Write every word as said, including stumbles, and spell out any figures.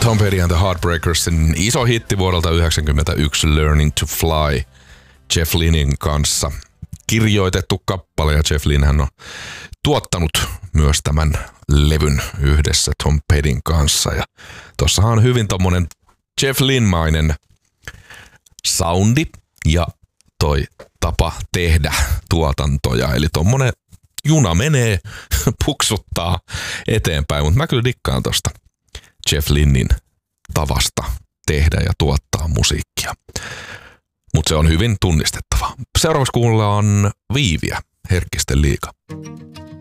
Tom Petty and the Heartbreakersin iso hitti vuodelta yhdeksänkymmentäyksi Learning to Fly Jeff Lynnin kanssa kirjoitettu kappale, ja Jeff Lynn hän on tuottanut myös tämän levyn yhdessä Tom Pettyn kanssa, ja tossahan on hyvin tommonen Jeff Lynn-mainen soundi ja toi tapa tehdä tuotantoja, eli tommonen juna menee, puksuttaa eteenpäin, mutta mä kyllä dikkaan tosta Jeff Lynnin tavasta tehdä ja tuottaa musiikkia. Mutta se on hyvin tunnistettava. Seuraavaksi kuullaan Viiviä, Herkkisten liiga.